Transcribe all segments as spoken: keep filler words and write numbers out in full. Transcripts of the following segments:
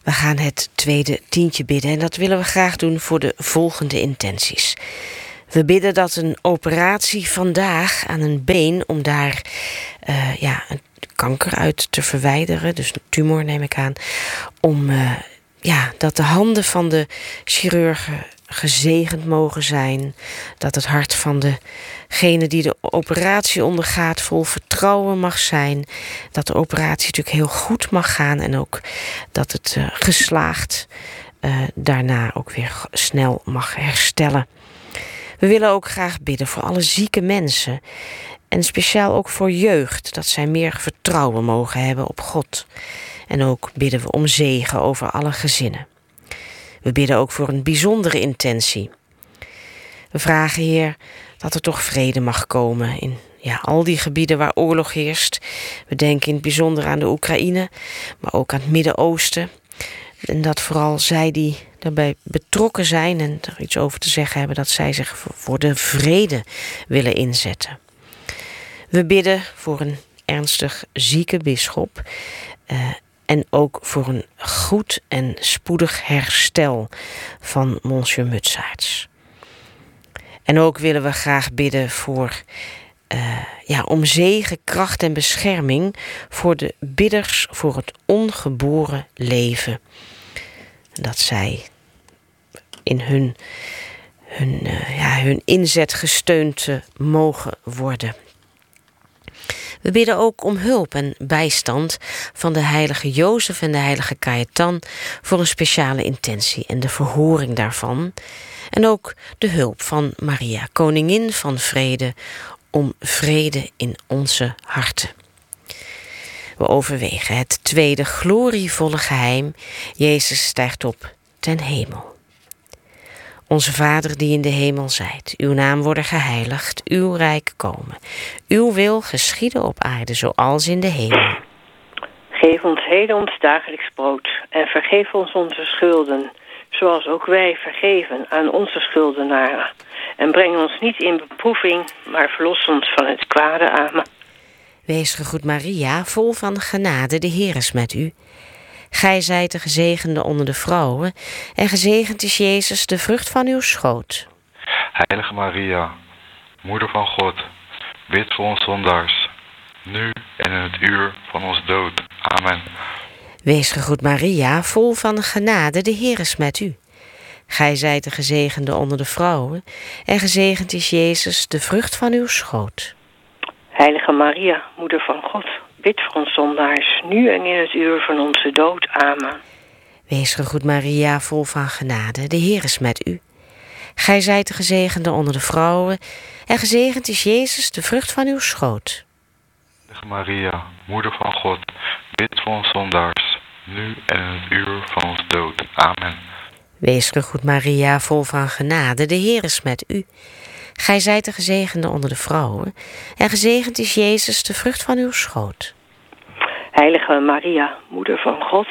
We gaan het tweede tientje bidden en dat willen we graag doen voor de volgende intenties. We bidden dat een operatie vandaag aan een been om daar uh, ja, een kanker uit te verwijderen, dus een tumor neem ik aan, om uh, ja, dat de handen van de chirurgen gezegend mogen zijn, dat het hart van degene die de operatie ondergaat vol vertrouwen mag zijn, dat de operatie natuurlijk heel goed mag gaan en ook dat het uh, geslaagd uh, daarna ook weer snel mag herstellen. We willen ook graag bidden voor alle zieke mensen en speciaal ook voor jeugd, dat zij meer vertrouwen mogen hebben op God. En ook bidden we om zegen over alle gezinnen. We bidden ook voor een bijzondere intentie. We vragen, Heer, dat er toch vrede mag komen in ja, al die gebieden waar oorlog heerst. We denken in het bijzonder aan de Oekraïne, maar ook aan het Midden-Oosten. En dat vooral zij die daarbij betrokken zijn en er iets over te zeggen hebben, dat zij zich voor de vrede willen inzetten. We bidden voor een ernstig zieke bisschop uh, en ook voor een goed en spoedig herstel van Monsieur Mutsaerts. En ook willen we graag bidden voor, uh, ja, om zegen, kracht en bescherming voor de bidders voor het ongeboren leven. Dat zij in hun, hun, uh, ja, hun inzet gesteund uh, mogen worden. We bidden ook om hulp en bijstand van de heilige Jozef en de heilige Cajetan voor een speciale intentie en de verhoring daarvan. En ook de hulp van Maria, koningin van vrede, om vrede in onze harten. We overwegen het tweede glorievolle geheim. Jezus stijgt op ten hemel. Onze Vader die in de hemel zijt, uw naam worden geheiligd, uw rijk komen. Uw wil geschieden op aarde zoals in de hemel. Geef ons heden ons dagelijks brood en vergeef ons onze schulden, zoals ook wij vergeven aan onze schuldenaren. En breng ons niet in beproeving, maar verlos ons van het kwade. Amen. Wees gegroet Maria, vol van genade, de Heer is met u. Gij zijt de gezegende onder de vrouwen, en gezegend is Jezus, de vrucht van uw schoot. Heilige Maria, moeder van God, bid voor ons zondaars, nu en in het uur van ons dood. Amen. Wees gegroet Maria, vol van genade, de Heer is met u. Gij zijt de gezegende onder de vrouwen, en gezegend is Jezus, de vrucht van uw schoot. Heilige Maria, moeder van God, bid voor ons zondaars, nu en in het uur van onze dood. Amen. Wees gegroet Maria, vol van genade, de Heer is met u. Gij zijt de gezegende onder de vrouwen, en gezegend is Jezus, de vrucht van uw schoot. Heilige Maria, moeder van God, bid voor ons zondaars, nu en in het uur van ons dood. Amen. Wees gegroet Maria, vol van genade, de Heer is met u. Gij zijt de gezegende onder de vrouwen, en gezegend is Jezus, de vrucht van uw schoot. Heilige Maria, moeder van God,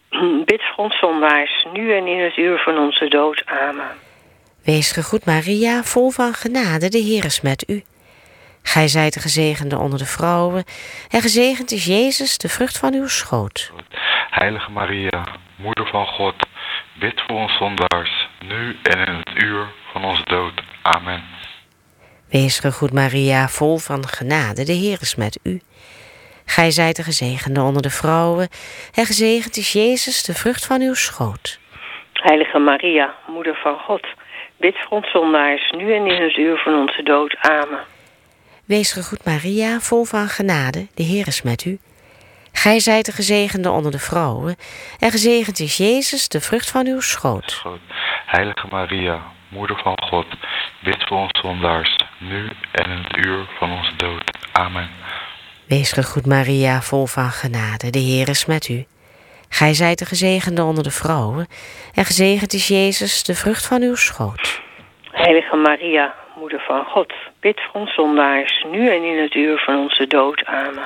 bid voor ons zondaars, nu en in het uur van onze dood. Amen. Wees gegroet Maria, vol van genade, de Heer is met u. Gij zijt de gezegende onder de vrouwen, en gezegend is Jezus, de vrucht van uw schoot. Heilige Maria, moeder van God, bid voor ons zondaars, nu en in het uur van onze dood. Amen. Wees gegroet Maria, vol van genade, de Heer is met u. Gij zijt de gezegende onder de vrouwen, en gezegend is Jezus, de vrucht van uw schoot. Heilige Maria, moeder van God, bid voor ons zondaars, nu en in het uur van onze dood. Amen. Wees gegroet Maria, vol van genade, de Heer is met u. Gij zijt de gezegende onder de vrouwen, en gezegend is Jezus, de vrucht van uw schoot. Heilige Maria, moeder van God, bid voor ons zondaars, nu en in het uur van onze dood. Amen. Wees gegroet Maria, vol van genade, de Heer is met u. Gij zijt de gezegende onder de vrouwen, en gezegend is Jezus, de vrucht van uw schoot. Heilige Maria, moeder van God, bid voor ons zondaars, nu en in het uur van onze dood. Amen.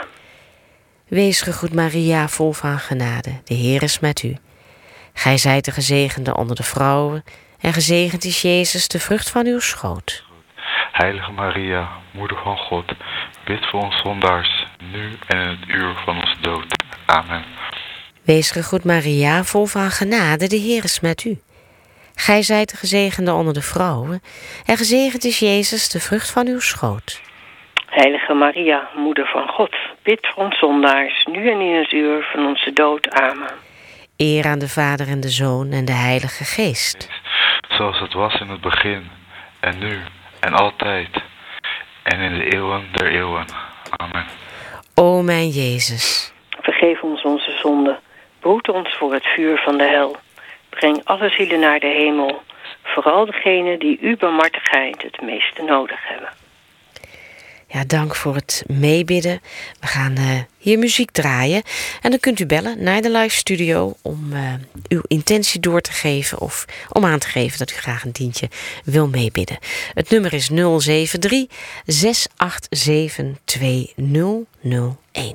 Wees gegroet Maria, vol van genade, de Heer is met u. Gij zijt de gezegende onder de vrouwen, en gezegend is Jezus, de vrucht van uw schoot. Heilige Maria, moeder van God, bid voor ons zondaars, nu en in het uur van onze dood. Amen. Wees gegroet Maria, vol van genade, de Heer is met u. Gij zijt de gezegende onder de vrouwen, en gezegend is Jezus, de vrucht van uw schoot. Heilige Maria, moeder van God, bid voor ons zondaars, nu en in het uur van onze dood. Amen. Eer aan de Vader en de Zoon en de Heilige Geest. Zoals het was in het begin, en nu, en altijd, en in de eeuwen der eeuwen. Amen. O mijn Jezus, vergeef ons onze zonden, behoed ons voor het vuur van de hel. Breng alle zielen naar de hemel, vooral degenen die uw barmhartigheid het meeste nodig hebben. Ja, dank voor het meebidden. We gaan uh, hier muziek draaien. En dan kunt u bellen naar de live studio om uh, uw intentie door te geven of om aan te geven dat u graag een dientje wil meebidden. Het nummer is nul zeven drie, zes acht zeven, twee nul nul een.